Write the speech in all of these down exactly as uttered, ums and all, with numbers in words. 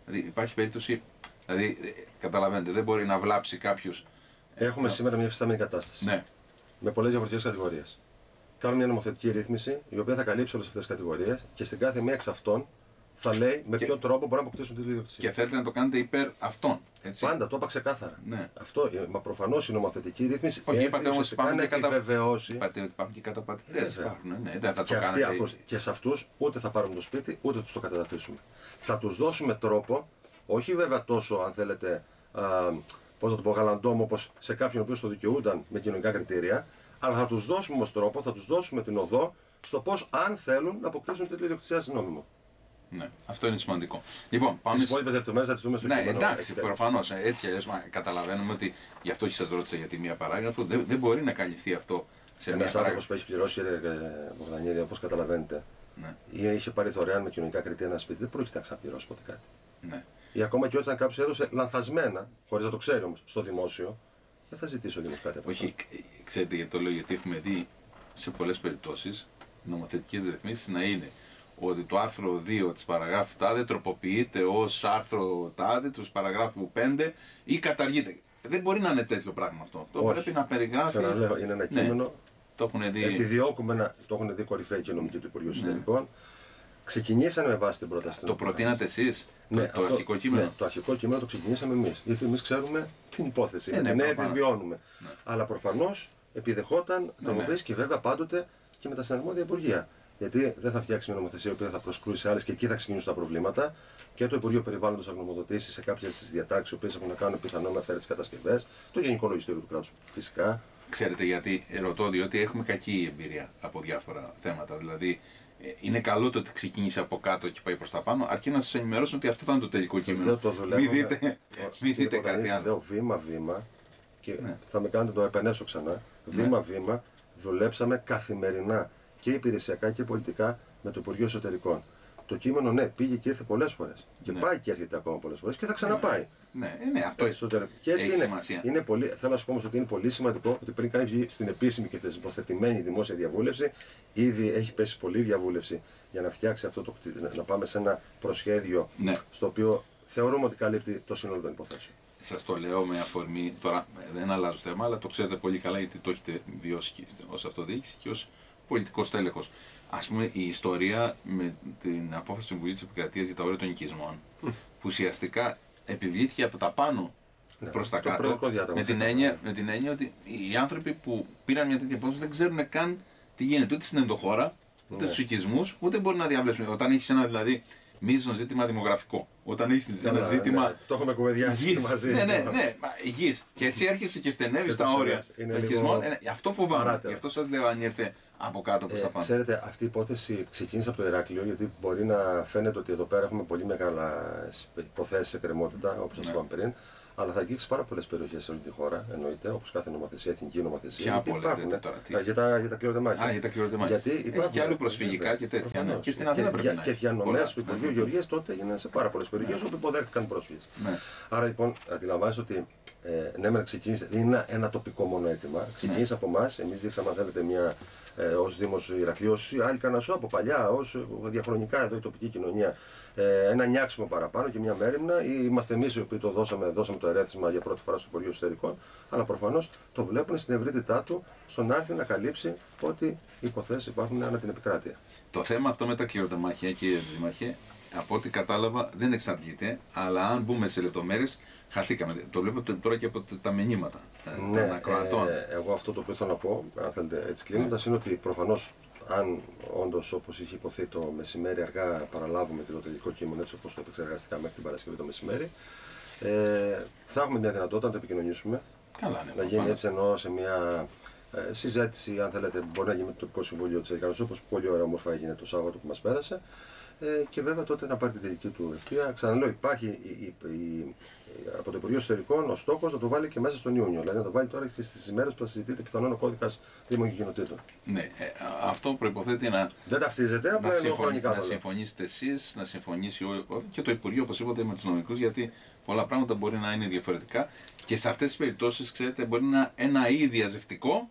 Δηλαδή υπάρχει περίπτωση, δηλαδή καταλαβαίνετε, δεν μπορεί να βλάψει κάποιος. Έχουμε ε, σήμερα μια υφιστάμενη κατάσταση. Ναι. Με πολλές διαφορετικές κατηγορίες. Κάνουμε μια νομοθετική ρύθμιση η οποία θα καλύψει όλες αυτές τις κατηγορίες και στην κάθε μία εξ αυτών θα λέει με και, ποιο τρόπο μπορούν να αποκτήσουν τη ιδιοκτησία. Και θέλετε να το κάνετε υπέρ αυτών. Έτσι. Πάντα, το είπα ξεκάθαρα. Ναι. Αυτό, μα προφανώς η νομοθετική ρύθμιση όχι, είπατε όμως να και επιβεβαιώσει. Είπατε ότι υπάρχουν και καταπατητές. Υπάρχουν, ναι, δεν θα και, το αυτοί, κάνετε. και σε αυτούς ούτε θα πάρουμε το σπίτι, ούτε τους το καταδαφίσουμε. Θα τους δώσουμε τρόπο, όχι βέβαια τόσο αν θέλετε, α, πώς να το πω, γαλαντόμο όπως σε κάποιον ο οποίος το δικαιούνταν με κοινωνικά κριτήρια, αλλά θα τους δώσουμε όμως τρόπο, θα τους δώσουμε την οδό στο πώς αν θέλουν να αποκτήσουν τίτλο ιδιοκτησίας νόμιμο. Ναι, αυτό είναι σημαντικό. Λοιπόν, πάμε. Τις υπόλοιπες λεπτομέρειες θα τις δούμε στο ναι, κείμενο. Εντάξει, προφανώς. Έτσι αλλιώς καταλαβαίνουμε ότι γι' αυτό και σας ρώτησα για τη μία παράγραφο. Δεν, δεν μπορεί να καλυφθεί αυτό σε Ένας μία άνθρωπος παράγραφο. που έχει πληρώσει, κύριε Μπογδανίδη, όπως καταλαβαίνετε, Ναι. ή είχε πάρει δωρεάν με κοινωνικά κριτήρια ένα σπίτι, δεν πρόκειται να ξαναπληρώσει ποτέ κάτι. Ναι. Ή ακόμα και όταν κάποιος έδωσε λανθασμένα, χωρίς να το ξέρει όμως, στο δημόσιο, δεν θα ζητήσει ο Δήμος κάτι από αυτό. Όχι, ξέρετε γιατί το λέω, γιατί έχουμε δει σε πολλές περιπτώσεις νομοθετικές ρυθμίσεις να είναι ότι το άρθρο δύο της παραγράφου τάδε τροποποιείται ως άρθρο τάδε του παραγράφου πέντε ή καταργείται. Δεν μπορεί να είναι τέτοιο πράγμα αυτό. Αυτό Όχι. πρέπει να περιγράφει. Ξαναλέω, είναι ένα Ναι. κείμενο. Το έχουν δει. Επιδιώκουμε να. Το έχουν δει κορυφαίοι και νομικοί του Υπουργείου Εσωτερικών. Ξεκινήσανε με βάση την πρόταση. Το προτείνατε εσείς, Ναι, το, το αυτό, αρχικό κείμενο. Ναι, το αρχικό κείμενο το ξεκινήσαμε εμείς. Γιατί εμείς ξέρουμε την υπόθεση. Ε, ναι, ναι, προφανώς. τη βιώνουμε. Ναι. Αλλά προφανώς επιδεχόταν Ναι, τροποποίηση ναι. και βέβαια πάντοτε και με τα συναρμόδια υπουργεία. Γιατί δεν θα φτιάξει μια νομοθεσία που θα προσκρούσει σε άλλες και εκεί θα ξεκινήσουν τα προβλήματα. Και το Υπουργείο Περιβάλλοντος θα γνωμοδοτήσει σε κάποιες διατάξεις που έχουν να κάνουν πιθανό με αυθαίρετες κατασκευές. Το Γενικό Λογιστήριο του κράτους φυσικά. Ξέρετε γιατί ρωτώ, διότι έχουμε κακή εμπειρία από διάφορα θέματα. Δηλαδή, ε, είναι καλό το ότι ξεκίνησε από κάτω και πάει προς τα πάνω, αρκεί να σας ενημερώσω ότι αυτό θα είναι το τελικό κείμενο. Το Μην δείτε, μην δείτε κάτι άλλο. Βήμα-βήμα, και Ναι. θα με κάνετε το επενέσω ξανά. Βήμα-βήμα δουλέψαμε καθημερινά και υπηρεσιακά και πολιτικά με το Υπουργείο Εσωτερικών. Το κείμενο, ναι, πήγε και ήρθε πολλές φορές. Και Ναι. πάει και έρχεται ακόμα πολλές φορές και θα ξαναπάει. Ναι, ε, ναι, αυτό Έτσι, το και έτσι έχει είναι, σημασία. είναι πολύ, θέλω να σου πω όμως ότι είναι πολύ σημαντικό ότι πριν κάνει βγει στην επίσημη και θεσμοθετημένη δημόσια διαβούλευση, ήδη έχει πέσει πολλή διαβούλευση για να φτιάξει αυτό το κτίριο, να πάμε σε ένα προσχέδιο Ναι. στο οποίο θεωρούμε ότι καλύπτει το σύνολο των υποθέσεων. Σας το λέω με αφορμή, τώρα δεν αλλάζω θέμα, αλλά το ξέρετε πολύ καλά γιατί το έχετε βιώσει και ως αυτοδιοίκηση και ως πολιτικός τέλεχος. Ας πούμε η ιστορία με την απόφαση του Συμβουλίου της Επικρατείας για τα όρια των οικισμών, που ουσιαστικά επιβλήθηκε από τα πάνω Ναι, προς τα το κάτω, προεδρικό διάταγμα, με την, ξεκάθαρα. έννοια, με την έννοια ότι οι άνθρωποι που πήραν μια τέτοια απόφαση δεν ξέρουν καν τι γίνεται ούτε στην ενδοχώρα, ούτε Ναι. στους οικισμούς, ούτε μπορεί να διαβλέψουν. Όταν έχεις ένα δηλαδή μείζον ζήτημα δημογραφικό, όταν έχεις ένα Ναι, ζήτημα ναι, το έχουμε κουβεντιάσει υγιής, μαζί. ναι, ναι, ναι, μα, υγιής. Και εσύ έρχεσαι και στενεύεις Και τα το όρια σωρές. Είναι των λίγο οικισμών. Ε, αυτό φοβάμαι. παράτερα. Γι' αυτό σας λέω αν ήρθε από κάτω προς Ε, τα πάνω. ξέρετε, αυτή η υπόθεση ξεκίνησε από το Ηράκλειο, γιατί μπορεί να φαίνεται ότι εδώ πέρα έχουμε πολύ μεγάλα υποθέσεις σε κρεμότητα, όπως σας Ναι. είπαμε πριν, αλλά θα αγγίξει πάρα πολλές περιοχές σε όλη τη χώρα, εννοείται, όπως κάθε νομοθεσία, εθνική νομοθεσία. Ποια γιατί από όλες, υπάρχουν, λέτε τώρα, τι? ε, για τα, για τα κληροτεμάχια. Α, για τα κληροτεμάχια. Γιατί Έχει υπάρχουν, και άλλου προσφυγικά βέβαια, και τέτοια, ναι. προφανώς. Και στην Αθήνα και, πρέπει για- να και έχει. διανομές Πολλά, του στην Υπουργείου Αθήνα. Γεωργίας τότε έγιναν σε πάρα πολλές περιοχές όπου υποδέχτηκαν πρόσφυγες. Ναι. Άρα λοιπόν αντιλαμβάνεστε ότι ε, ναι, μεν ξεκίνησε, δεν είναι ένα τοπικό μόνο αίτημα. Ξεκίνησε από εμά, εμεί δείξαμε, αν θέλετε, μια ε, ω Δήμο Ηρακλείου, ω άλλη Κανασό από παλιά, ω διαχρονικά εδώ η τοπική κοινωνία, ε, ένα νιάξιμο παραπάνω και μια μέρημνα. Ή είμαστε εμεί οι οποίοι το δώσαμε, δώσαμε το ερέθισμα για πρώτη φορά στο Υπουργείο Εσωτερικών, αλλά προφανώ το βλέπουν στην ευρύτητά του στο να έρθει να καλύψει ότι οι υποθέσει υπάρχουν ανά την επικράτεια. Το θέμα αυτό με τα κληροτεμάχια, κύριε Δήμαρχε, από ό,τι κατάλαβα δεν εξαντλείται, αλλά αν μπούμε σε λεπτομέρειες, χαθήκαμε. Το βλέπετε τώρα και από τα μηνύματα Ναι, των ακροατών. ε, εγώ αυτό το οποίο θέλω να πω, αν θέλετε έτσι κλείνοντας, είναι ότι προφανώς αν όντως όπως είχε υποθεί το μεσημέρι αργά παραλάβουμε και το τελικό κείμενο έτσι όπως το επεξεργαστήκαμε μέχρι την Παρασκευή το μεσημέρι, ε, θα έχουμε μια δυνατότητα να το επικοινωνήσουμε. Καλά, ναι, Να γίνει έτσι εννοώ σε μια ε, συζήτηση, αν θέλετε, μπορεί να γίνει με το τοπικό συμβούλιο της Ερικανός, όπως πολύ ωραία όμορφα έγινε το Σάββατο που μας πέρασε. Ε, και βέβαια τότε να πάρει την τελική του ευθεία. Ξαναλέω, υπάρχει η, η, η, από το Υπουργείο Εσωτερικών ο στόχος να το βάλει και μέσα στον Ιούνιο. Δηλαδή να το βάλει τώρα και στις ημέρες που θα συζητείται πιθανόν ο κώδικας Δήμων και Κοινοτήτων. Ναι, ε, αυτό προϋποθέτει να, Δεν ταυτίζεται, να, απλά εννοώ συμφωνεί, χρονικά. να το λέω. συμφωνήσετε εσείς, να συμφωνήσει ο, ο- και το Υπουργείο, όπως είπατε, με τους νομικούς, γιατί πολλά πράγματα μπορεί να είναι διαφορετικά και σε αυτές τις περιπτώσεις, ξέρετε, μπορεί να ένα ή διαζευτικό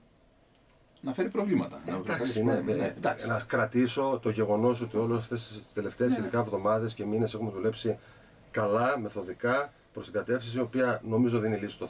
να φέρει προβλήματα. Ε, Να- εντάξει, ναι, ναι, ναι, ε, εντάξει. να κρατήσω το γεγονός ότι όλες αυτές τις τελευταίες Ναι. ειδικά εβδομάδες και μήνες έχουμε δουλέψει καλά, μεθοδικά, προς την κατεύθυνση η οποία νομίζω δίνει λύση στο